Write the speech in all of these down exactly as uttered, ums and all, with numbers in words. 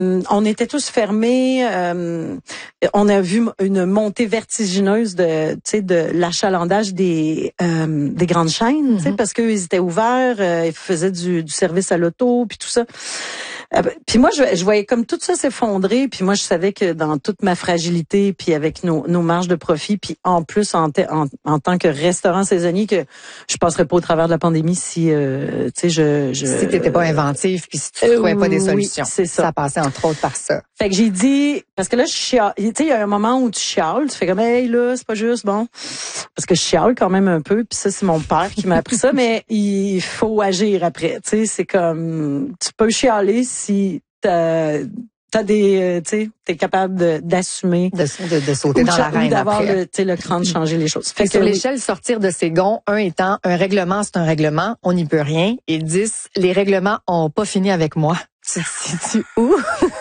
on était tous fermés. Euh, on a vu une montée vertigineuse de, tu sais, de l'achalandage des euh, des grandes chaînes, tu sais, mm-hmm. parce qu'ils étaient ouverts, euh, ils faisaient du, du service à l'auto, puis tout ça. Euh, puis moi, je, je voyais comme tout ça s'effondrer. Puis moi, je savais que dans toute ma fragilité, puis avec nos, nos marges de profit, puis en plus en, en, en tant que restaurant saisonnier, que je passerais pas au travers de la pandémie si, euh, tu sais, je, je. Si t'étais pas inventif, puis si tu euh, trouvais pas des solutions. Oui, c'est ça. Ça passait entre autres par ça. Fait que j'ai dit, parce que là, je chiale. Tu sais, il y a un moment où tu chiales, tu fais comme, hey, là, c'est pas juste, bon. Parce que je chiale quand même un peu, puis ça, c'est mon père qui m'a appris ça, mais il faut agir après. Tu sais, c'est comme, tu peux chialer si t'as, t'as des, euh, tu sais, t'es capable de, d'assumer. De, de, de sauter dans l'arène d'avoir après. le, tu sais, le cran de changer les choses. Fait que sur l'échelle, sortir de ses gonds, un étant, un règlement, c'est un règlement, on n'y peut rien. Et dix, les règlements ont pas fini avec moi. Tu te situes où?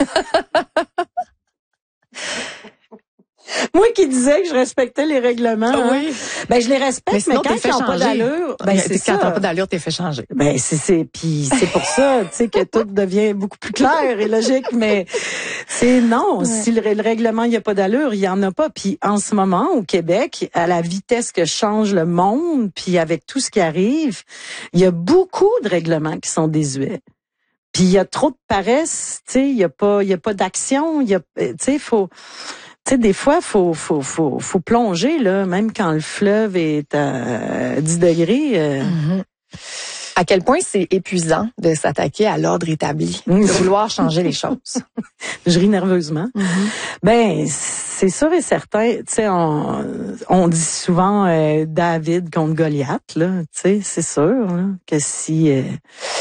Moi qui disais que je respectais les règlements, ah, oui. hein, ben je les respecte, mais, mais quand ils n'ont pas d'allure, ben c'est quand t'as pas d'allure, t'es fait changer. Ben c'est c'est puis c'est pour ça, tu sais, que tout devient beaucoup plus clair et logique, mais c'est non, ouais. Si le, le règlement il y a pas d'allure, il y en a pas. Puis en ce moment au Québec, à la vitesse que change le monde, puis avec tout ce qui arrive, il y a beaucoup de règlements qui sont désuets. Puis il y a trop de paresse, tu sais, il y a pas il y a pas d'action, il y a tu sais faut tu sais, des fois, faut, faut, faut, faut plonger, là, même quand le fleuve est à dix degrés. Euh... Mm-hmm. À quel point c'est épuisant de s'attaquer à l'ordre établi, de vouloir changer les choses. Je ris nerveusement. Mm-hmm. Ben, c'est sûr et certain. Tu sais, on, on dit souvent euh, David contre Goliath, là. Tu sais, c'est sûr là, que si... Euh,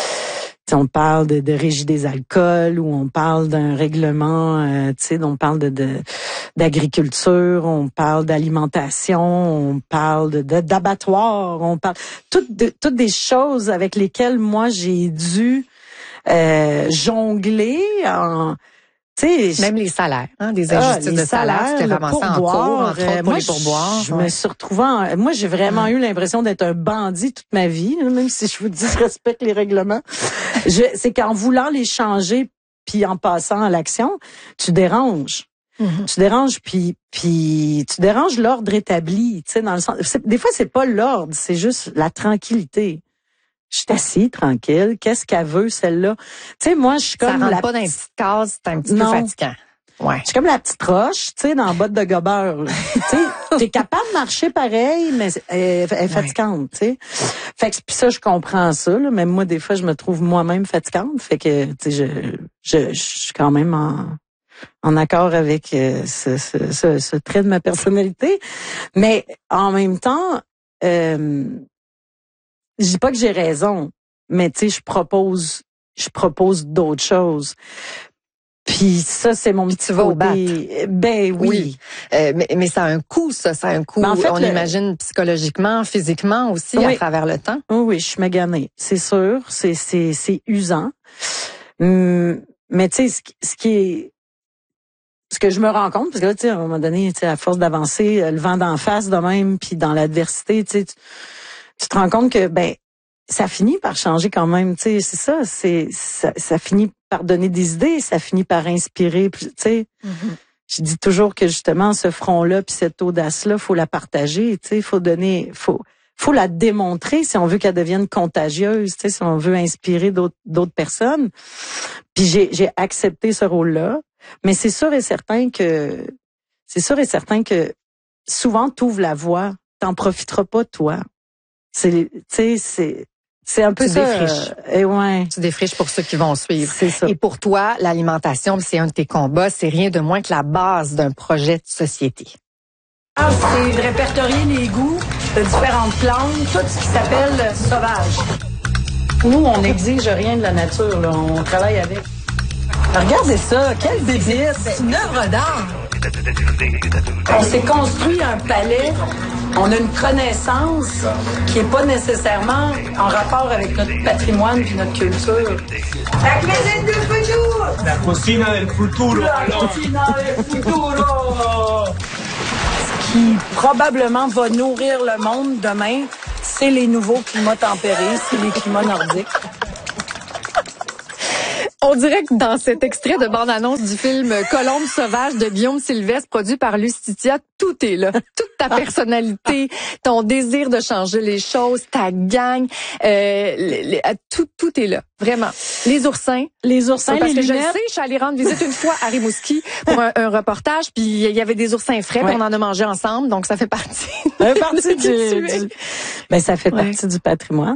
on parle de, de régie des alcools ou on parle d'un règlement, euh, tu sais, on parle de, de d'agriculture, on parle d'alimentation, on parle de, de d'abattoirs, on parle toutes de, toutes des choses avec lesquelles moi j'ai dû euh, jongler en T'sais, même les salaires, hein, des injustices ah, de salaire, tu t'es ramassé en cours, entre autres pour moi, les pourboires. Je ouais. me suis retrouvée en, moi, j'ai vraiment ouais. eu l'impression d'être un bandit toute ma vie, même si je vous dis je respecte les règlements. je, c'est qu'en voulant les changer puis en passant à l'action, tu déranges. Mm-hmm. Tu déranges puis puis tu déranges l'ordre établi, tu sais dans le sens des fois c'est pas l'ordre, c'est juste la tranquillité. Je suis assise, tranquille. Qu'est-ce qu'elle veut, celle-là? Tu sais, moi, je suis comme... Ça rentre la pas dans une petite case, c'est un petit non. peu fatigant. Ouais. Je suis comme la petite roche, tu sais, dans la botte de gobeur. Tu sais, t'es capable de marcher pareil, mais elle, elle est fatigante, tu sais. Fait que puis ça, je comprends ça, là. Même moi, des fois, je me trouve moi-même fatigante. Fait que, tu sais, je, je, je suis quand même en, en accord avec euh, ce, ce, ce, ce trait de ma personnalité. Mais en même temps... Euh, je dis pas que j'ai raison, mais tu sais, je propose, je propose d'autres choses. Puis ça, c'est mon petit tu vas au bat. Ben oui. oui. Euh, mais, mais ça a un coût, ça. Ça a un coût, en fait, on le... imagine, psychologiquement, physiquement aussi, oui. à travers le temps. Oui, oui, je suis maganée. C'est sûr. C'est, c'est, c'est usant. Hum, mais tu sais, ce, ce qui est... Ce que je me rends compte, parce que là, tu sais, à un moment donné, tu sais, à force d'avancer, le vent d'en face de même, puis dans l'adversité, tu sais... Tu... tu te rends compte que ben ça finit par changer quand même, tu sais, c'est ça, c'est ça, ça finit par donner des idées, ça finit par inspirer, tu sais. Mm-hmm. Je dis toujours que justement ce front-là puis cette audace-là, faut la partager, tu sais, faut donner, faut faut la démontrer si on veut qu'elle devienne contagieuse, tu sais, si on veut inspirer d'autres d'autres personnes. Puis j'ai j'ai accepté ce rôle-là, mais c'est sûr et certain que c'est sûr et certain que souvent t'ouvres la voie, t'en profiteras pas toi. C'est, tu sais, c'est, c'est un peu tu ça. Défriches. Euh, et ouais. Tu défriches pour ceux qui vont suivre. C'est ça. Et pour toi, l'alimentation, c'est un de tes combats, c'est rien de moins que la base d'un projet de société. Ah, c'est de répertorier les goûts de différentes plantes, tout ce qui s'appelle sauvage. Nous, on n'exige rien de la nature, là. On travaille avec. Regardez ça, quelle bébite! C'est une œuvre d'art! On s'est construit un palais, on a une connaissance qui est pas nécessairement en rapport avec notre patrimoine et notre culture. La cuisine du futur! La cucina del futuro! La cucina del futuro! Ce qui probablement va nourrir le monde demain, c'est les nouveaux climats tempérés, c'est les climats nordiques. On On dirait que dans cet extrait de bande-annonce du film Colombe sauvage de Guillaume Sylvestre, produit par Lustitia, tout est là. Toute ta personnalité, ton désir de changer les choses, ta gang, euh, les, les, tout, tout est là. Vraiment. Les oursins. Les oursins, parce les que lunettes. je le sais, je suis allée rendre visite une fois à Rimouski pour un, un reportage, puis il y avait des oursins frais, Ouais. puis on en a mangé ensemble, donc ça fait partie. Ça fait partie de qui tu du, es. du- ben, ça fait Ouais. partie du patrimoine.